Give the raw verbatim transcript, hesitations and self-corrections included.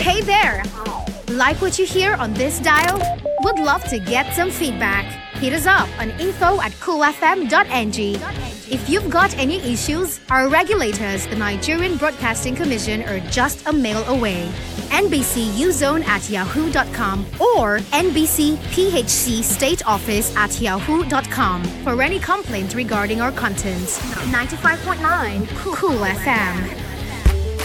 Hey there! Like what you hear on this dial? Would love to get some feedback. Hit us up on info at cool f m dot n g. If you've got any issues, our regulators, the Nigerian Broadcasting Commission, are just a mail away. N B C U Zone at yahoo dot com or N B C P H C State Office at yahoo dot com for any complaint regarding our content. ninety-five point nine Cool F M.